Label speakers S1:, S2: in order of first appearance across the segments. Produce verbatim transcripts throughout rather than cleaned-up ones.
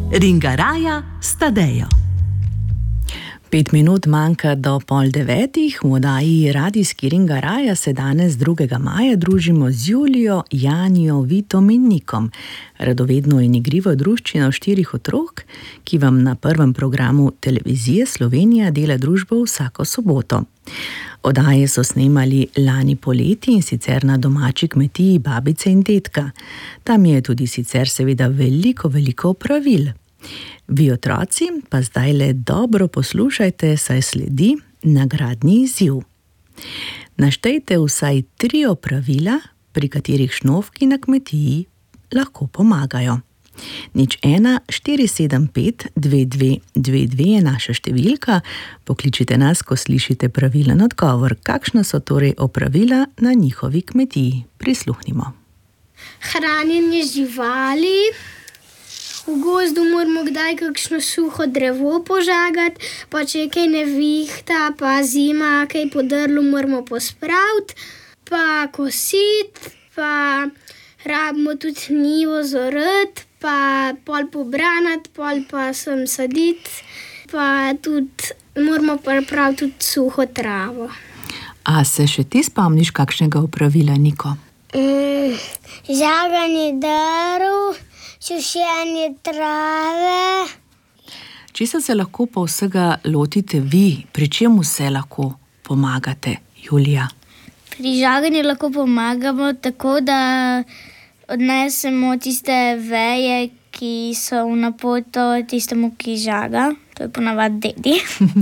S1: Ringaraja s Tadejo.
S2: Pet minut manjka do pol devetih. V oddaji Radijski Ringaraja se danes drugega maja družimo z Julijo, Janijo, Vitom in Nikom. Radovedno in igrivo druščino štirih otrok, ki vam na prvem programu Televizije Slovenija dela družbo vsako soboto. Oddaje so snemali lani poleti, in sicer na domači kmetiji babice in dedka. Tam je tudi sicer seveda veliko, veliko opravil. Vi otroci pa zdaj le dobro poslušajte, saj sledi nagradni izziv. Naštejte vsaj tri opravila, pri katerih šnofki na kmetiji lahko pomagajo. Nič ena, štiri sedem pet, dve dve dve dve je naša številka. Pokličite nas, ko slišite pravilen odgovor. Kakšna so torej opravila na njihovi kmetiji? Prisluhnimo.
S3: Hranjenje živali. V gozdu moramo kdaj kakšno suho drevo požagati, pa če je kaj nevihta, pa zima, kaj po drlu moramo pospraviti, pa kositi, pa rabimo tudi njivo zorati, pa pol pobranati, pol pa sem saditi, pa tudi moramo pripraviti tudi suho travo.
S2: A se še ti spomniš kakšnega opravila, Niko?
S3: Mm, žaganje drv, sušenje trave.
S2: Česa se lahko pa vsega lotite vi? Pri čemu se lahko pomagate, Julija?
S4: Pri žaganju lahko pomagamo tako, da odnesemo tiste veje, ki so v napoto tistemu, ki žaga. To je ponavadi dedi.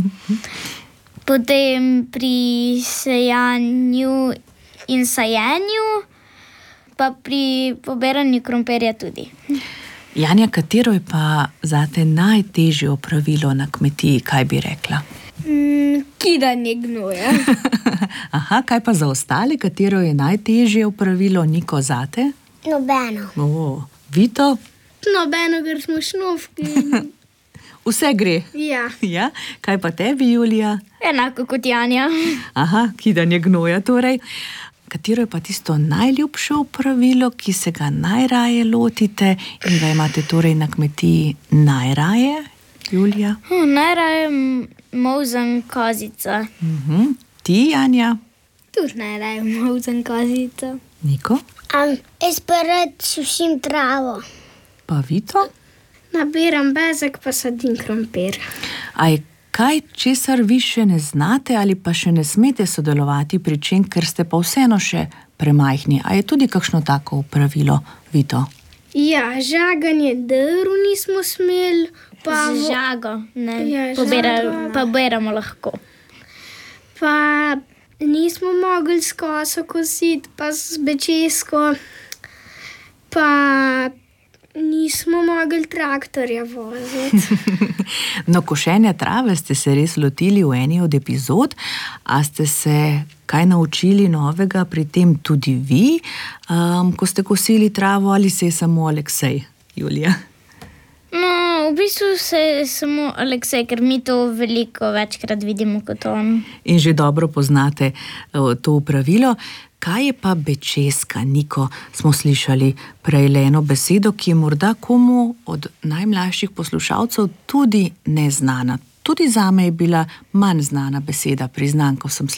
S4: Potem pri sejanju in sajenju, pa pri pobiranju krompirja tudi.
S2: Janja, katero je pa zate najtežje opravilo na kmetiji, kaj bi rekla?
S3: Mm, kidanje gnoja.
S2: Aha, kaj pa za ostale, katero je najtežje opravilo, Niko, zate?
S3: Nobeno.
S2: O, Vito?
S3: Nobeno, ker smo šnofki.
S2: Vse gre?
S3: Ja.
S2: Ja? Kaj pa tebi, Julija?
S4: Enako kot Janja.
S2: Aha, kidanje gnoja torej. Katero je pa tisto najljubše opravilo, ki se ga najraje lotite in ga imate torej na kmetiji najraje, Julija?
S4: Hm, najraje molzem kozico.
S2: Uh-huh. Ti, Janja?
S3: Tudi najraje molzem kozico.
S2: Niko?
S3: Um, jaz pa rad sušim travo.
S2: Pa Vito?
S3: Nabiram bezeg, pa sadim krompir.
S2: Aj, kaj, česar vi še ne znate ali pa še ne smete sodelovati pri čem, ker ste pa vseeno še premajhni? A je tudi kakšno tako opravilo, Vito?
S3: Ja, žaganje drv nismo smeli. Pa
S4: Z žago, ne,
S3: Ja,
S4: pobira,
S3: žago.
S4: pa beramo lahko.
S3: Pa nismo mogli s koso kositi, pa z bečesko. Pa nismo mogli traktorja voziti.
S2: No, košenja trave ste se res lotili v eni od epizod. A ste se kaj naučili novega pri tem tudi vi, um, ko ste kosili travo, ali se je samo Aleksej, Julija?
S4: No, v bistvu se je samo Aleksej, ker mi to veliko večkrat vidimo kot on.
S2: In že dobro poznate uh, to opravilo. Kaj je pa bečeska, Niko? Smo slišali prej le eno besedo, ki je morda komu od najmlajših poslušalcev tudi neznana. Tudi zame je bila manj znana beseda, priznam, ko sem